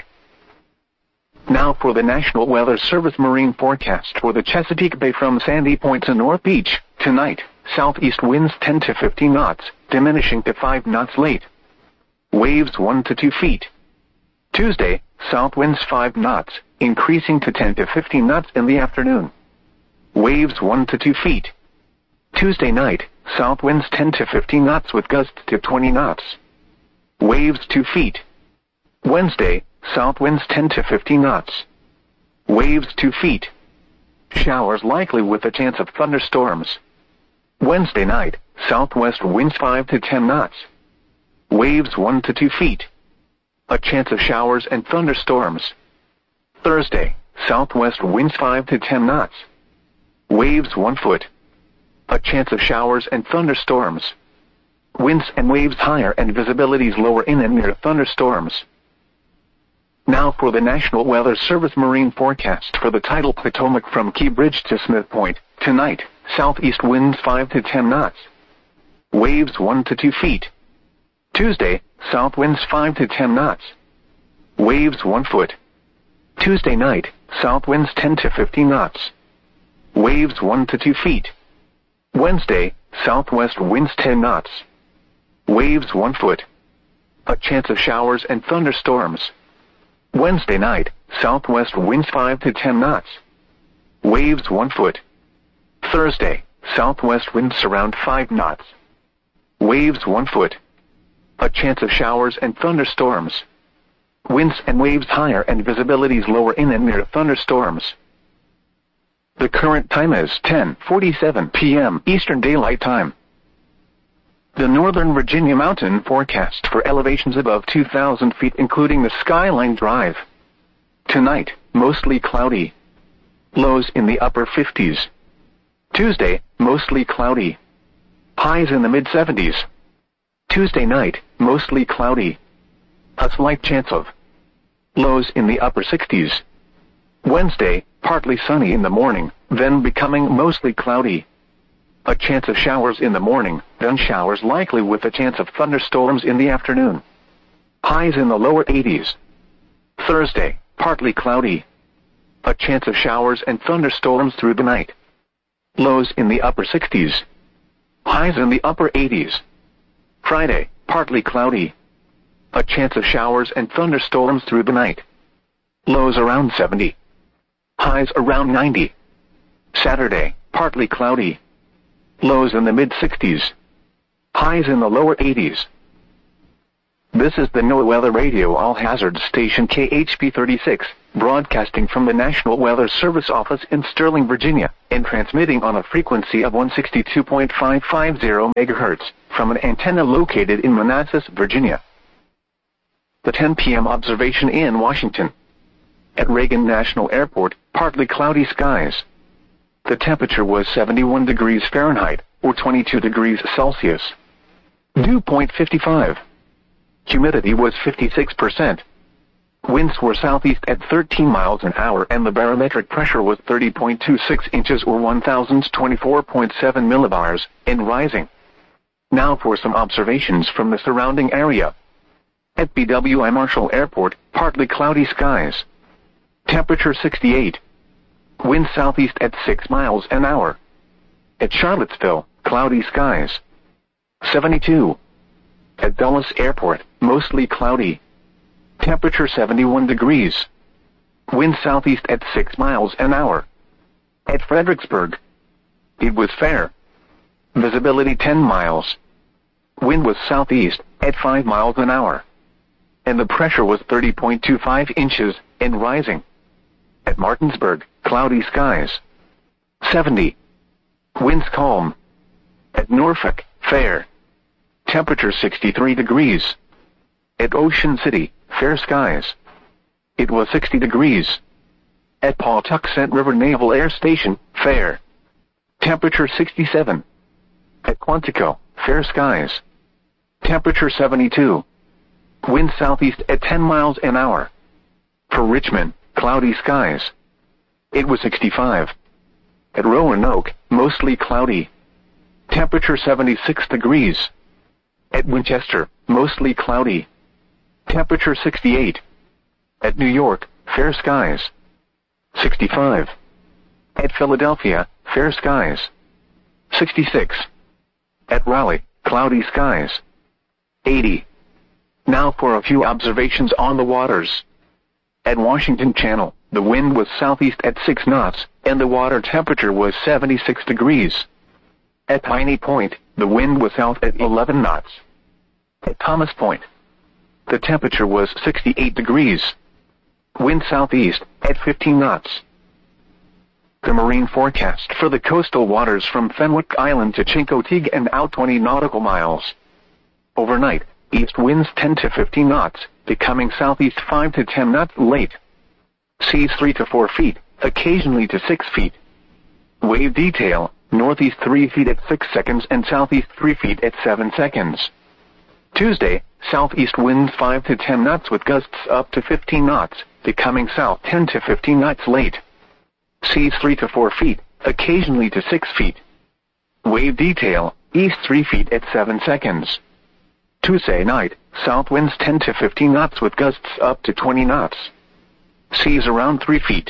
Now for the National Weather Service marine forecast for the Chesapeake Bay from Sandy Point to North Beach. Tonight, southeast winds 10 to 15 knots, diminishing to 5 knots late. Waves 1 to 2 feet. Tuesday, south winds 5 knots, increasing to 10 to 15 knots in the afternoon. Waves 1 to 2 feet. Tuesday night, south winds 10 to 15 knots with gusts to 20 knots. Waves 2 feet. Wednesday, south winds 10 to 15 knots. Waves 2 feet. Showers likely with a chance of thunderstorms. Wednesday night, southwest winds 5 to 10 knots. Waves 1 to 2 feet. A chance of showers and thunderstorms. Thursday, southwest winds 5 to 10 knots. Waves 1 foot. A chance of showers and thunderstorms. Winds and waves higher and visibilities lower in and near thunderstorms. Now for the National Weather Service marine forecast for the tidal Potomac from Key Bridge to Smith Point. Tonight, southeast winds 5 to 10 knots. Waves 1 to 2 feet. Tuesday, south winds 5 to 10 knots. Waves 1 foot. Tuesday night, south winds 10 to 15 knots. Waves 1 to 2 feet. Wednesday, southwest winds 10 knots. Waves 1 foot. A chance of showers and thunderstorms. Wednesday night, southwest winds 5 to 10 knots. Waves 1 foot. Thursday, southwest winds around 5 knots. Waves 1 foot. A chance of showers and thunderstorms. Winds and waves higher and visibilities lower in and near thunderstorms. The current time is 10:47 p.m. Eastern Daylight Time. The Northern Virginia mountain forecast for elevations above 2,000 feet including the Skyline Drive. Tonight, mostly cloudy. Lows in the upper 50s. Tuesday, mostly cloudy. Highs in the mid-70s. Tuesday night, mostly cloudy. A slight chance of lows in the upper 60s. Wednesday, partly sunny in the morning, then becoming mostly cloudy. A chance of showers in the morning, then showers likely with a chance of thunderstorms in the afternoon. Highs in the lower 80s. Thursday, partly cloudy. A chance of showers and thunderstorms through the night. Lows in the upper 60s. Highs in the upper 80s. Friday, partly cloudy. A chance of showers and thunderstorms through the night. Lows around 70. Highs around 90. Saturday, partly cloudy. Lows in the mid-60s. Highs in the lower 80s. This is the NOAA Weather Radio All Hazards Station KHP 36, broadcasting from the National Weather Service office in Sterling, Virginia, and transmitting on a frequency of 162.550 MHz from an antenna located in Manassas, Virginia. The 10 p.m. observation in Washington. At Reagan National Airport, partly cloudy skies. The temperature was 71 degrees Fahrenheit, or 22 degrees Celsius. Dew point 55. Humidity was 56%. Winds were southeast at 13 miles an hour and the barometric pressure was 30.26 inches or 1,024.7 millibars, and rising. Now for some observations from the surrounding area. At BWI Marshall Airport, partly cloudy skies. Temperature 68. Wind southeast at 6 miles an hour. At Charlottesville, cloudy skies. 72. At Dulles Airport, mostly cloudy. Temperature 71 degrees. Wind southeast at 6 miles an hour. At Fredericksburg, it was fair. Visibility 10 miles. Wind was southeast at 5 miles an hour. And the pressure was 30.25 inches and rising. At Martinsburg, cloudy skies. 70. Winds calm. At Norfolk, fair. Temperature 63 degrees. At Ocean City, fair skies. It was 60 degrees. At Pawtuxet River Naval Air Station, fair. Temperature 67. At Quantico, fair skies. Temperature 72. Wind southeast at 10 miles an hour. For Richmond, cloudy skies. It was 65. At Roanoke, mostly cloudy. Temperature 76 degrees. At Winchester, mostly cloudy. Temperature 68. At New York, fair skies. 65. At Philadelphia, fair skies. 66. At Raleigh, cloudy skies. 80. Now for a few observations on the waters. At Washington Channel, the wind was southeast at 6 knots, and the water temperature was 76 degrees. At Piney Point, the wind was south at 11 knots. At Thomas Point, the temperature was 68 degrees. Wind southeast at 15 knots. The marine forecast for the coastal waters from Fenwick Island to Chincoteague and out 20 nautical miles. Overnight, east winds 10 to 15 knots, becoming southeast 5 to 10 knots late. Seas 3 to 4 feet, occasionally to 6 feet. Wave detail, northeast 3 feet at 6 seconds and southeast 3 feet at 7 seconds. Tuesday, southeast winds 5 to 10 knots with gusts up to 15 knots, becoming south 10 to 15 knots late. Seas 3 to 4 feet, occasionally to 6 feet. Wave detail, east 3 feet at 7 seconds. Tuesday night, south winds 10 to 15 knots with gusts up to 20 knots. Seas around 3 feet.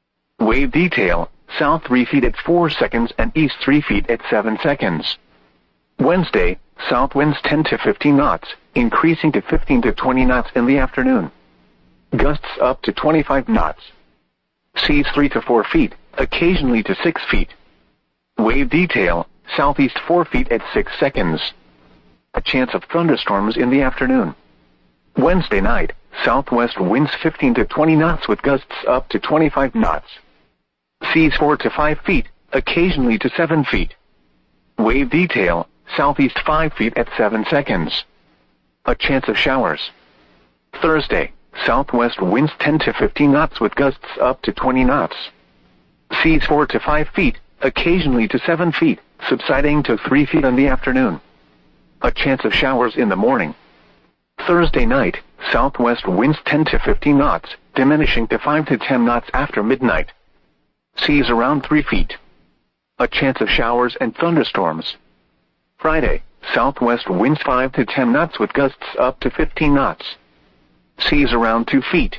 Wave detail, south 3 feet at 4 seconds and east 3 feet at 7 seconds. Wednesday, south winds 10 to 15 knots, increasing to 15 to 20 knots in the afternoon. Gusts up to 25 knots. Seas 3 to 4 feet, occasionally to 6 feet. Wave detail, southeast 4 feet at 6 seconds. A chance of thunderstorms in the afternoon. Wednesday night, southwest winds 15 to 20 knots with gusts up to 25 knots. Seas 4 to 5 feet, occasionally to 7 feet. Wave detail, southeast 5 feet at 7 seconds. A chance of showers. Thursday, southwest winds 10 to 15 knots with gusts up to 20 knots. Seas 4 to 5 feet, occasionally to 7 feet, subsiding to 3 feet in the afternoon. A chance of showers in the morning. Thursday night, southwest winds 10 to 15 knots, diminishing to 5 to 10 knots after midnight. Seas around 3 feet. A chance of showers and thunderstorms. Friday, southwest winds 5 to 10 knots with gusts up to 15 knots. Seas around 2 feet.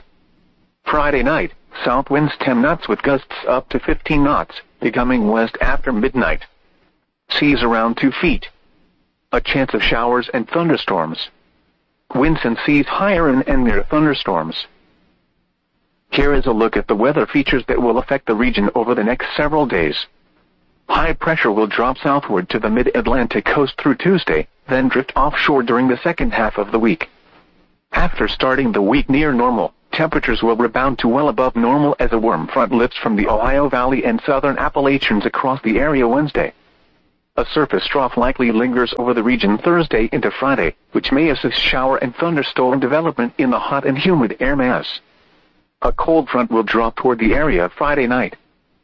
Friday night, south winds 10 knots with gusts up to 15 knots, becoming west after midnight. Seas around 2 feet. A chance of showers and thunderstorms. Winds and seas higher and near thunderstorms. Here is a look at the weather features that will affect the region over the next several days. High pressure will drop southward to the mid-Atlantic coast through Tuesday, then drift offshore during the second half of the week. After starting the week near normal, temperatures will rebound to well above normal as a warm front lifts from the Ohio Valley and southern Appalachians across the area Wednesday. A surface trough likely lingers over the region Thursday into Friday, which may assist shower and thunderstorm development in the hot and humid air mass. A cold front will drop toward the area Friday night.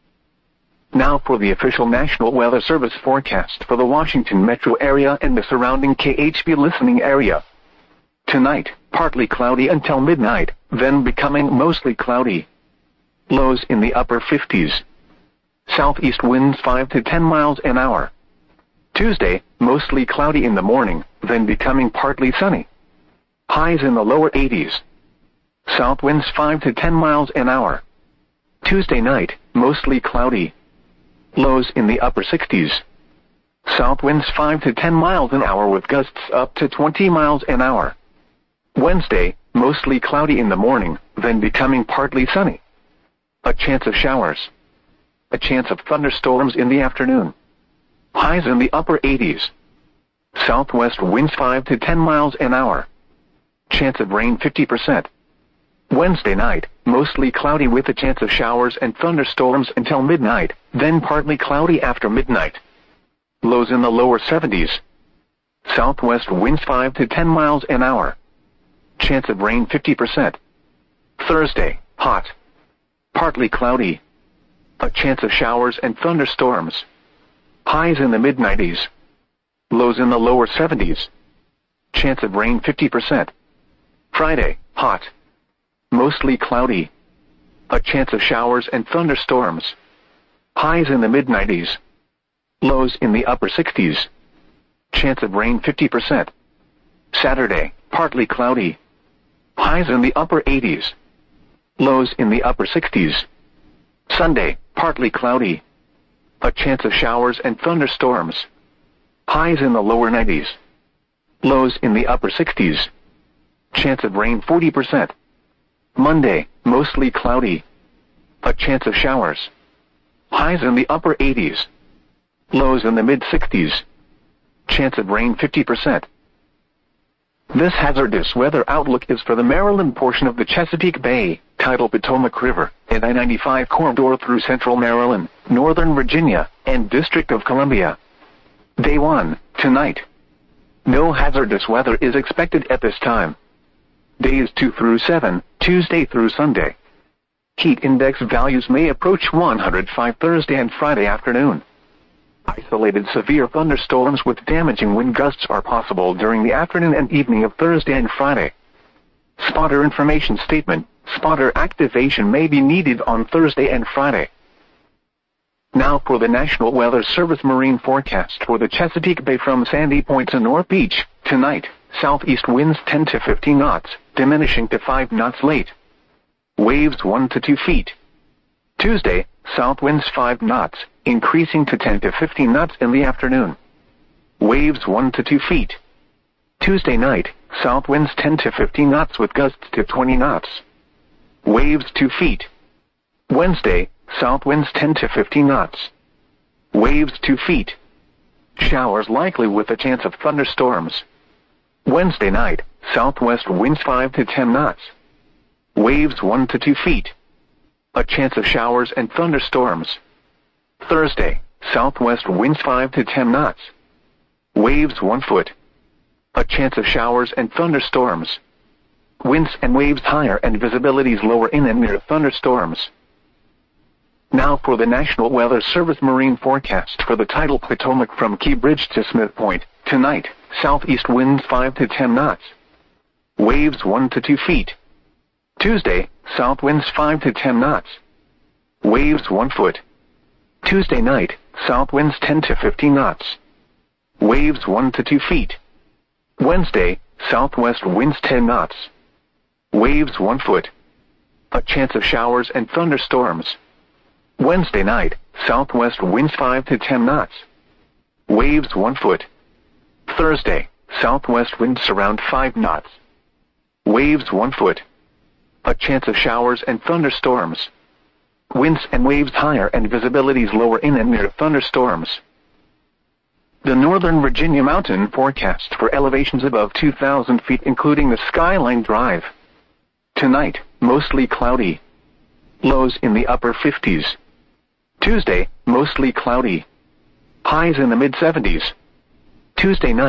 Now for the official National Weather Service forecast for the Washington metro area and the surrounding KHB listening area. Tonight, partly cloudy until midnight, then becoming mostly cloudy. Lows in the upper 50s. Southeast winds 5 to 10 miles an hour. Tuesday, mostly cloudy in the morning, then becoming partly sunny. Highs in the lower 80s. South winds 5 to 10 miles an hour. Tuesday night, mostly cloudy. Lows in the upper 60s. South winds 5 to 10 miles an hour with gusts up to 20 miles an hour. Wednesday, mostly cloudy in the morning, then becoming partly sunny. A chance of showers. A chance of thunderstorms in the afternoon. Highs in the upper 80s. Southwest winds 5 to 10 miles an hour. Chance of rain 50%. Wednesday night, mostly cloudy with a chance of showers and thunderstorms until midnight, then partly cloudy after midnight. Lows in the lower 70s. Southwest winds 5 to 10 miles an hour. Chance of rain 50%. Thursday, hot. Partly cloudy. A chance of showers and thunderstorms. Highs in the mid-90s. Lows in the lower 70s. Chance of rain 50%. Friday, hot. Mostly cloudy. A chance of showers and thunderstorms. Highs in the mid-90s. Lows in the upper 60s. Chance of rain 50%. Saturday, partly cloudy. Highs in the upper 80s. Lows in the upper 60s. Sunday, partly cloudy. A chance of showers and thunderstorms. Highs in the lower 90s. Lows in the upper 60s. Chance of rain 40%. Monday, mostly cloudy. A chance of showers. Highs in the upper 80s. Lows in the mid-60s. Chance of rain 50%. This hazardous weather outlook is for the Maryland portion of the Chesapeake Bay, tidal Potomac River, and I-95 corridor through central Maryland, northern Virginia, and District of Columbia. Day 1, tonight. No hazardous weather is expected at this time. Days 2 through 7, Tuesday through Sunday. Heat index values may approach 105 Thursday and Friday afternoon. Isolated severe thunderstorms with damaging wind gusts are possible during the afternoon and evening of Thursday and Friday. Spotter information statement. Spotter activation may be needed on Thursday and Friday. Now for the National Weather Service marine forecast for the Chesapeake Bay from Sandy Point to North Beach. Tonight, southeast winds 10 to 15 knots, diminishing to 5 knots late. Waves 1 to 2 feet. Tuesday, south winds 5 knots, increasing to 10 to 15 knots in the afternoon. Waves 1 to 2 feet. Tuesday night, south winds 10 to 15 knots with gusts to 20 knots. Waves 2 feet. Wednesday, south winds 10 to 15 knots. Waves 2 feet. Showers likely with a chance of thunderstorms. Wednesday night, southwest winds 5 to 10 knots. Waves 1 to 2 feet. A chance of showers and thunderstorms. Thursday, southwest winds 5 to 10 knots. Waves 1 foot. A chance of showers and thunderstorms. Winds and waves higher and visibilities lower in and near thunderstorms. Now for the National Weather Service marine forecast for the tidal Potomac from Key Bridge to Smith Point. Tonight, southeast winds 5 to 10 knots. Waves 1 to 2 feet. Tuesday, south winds 5 to 10 knots. Waves 1 foot. Tuesday night, south winds 10 to 15 knots. Waves 1 to 2 feet. Wednesday, southwest winds 10 knots. Waves 1 foot. A chance of showers and thunderstorms. Wednesday night, southwest winds 5 to 10 knots. Waves 1 foot. Thursday, southwest winds around 5 knots. Waves 1 foot. A chance of showers and thunderstorms. Winds and waves higher and visibilities lower in and near thunderstorms. The Northern Virginia mountain forecast for elevations above 2,000 feet, including the Skyline Drive. Tonight, mostly cloudy. Lows in the upper 50s. Tuesday, mostly cloudy. Highs in the mid-70s. Tuesday night.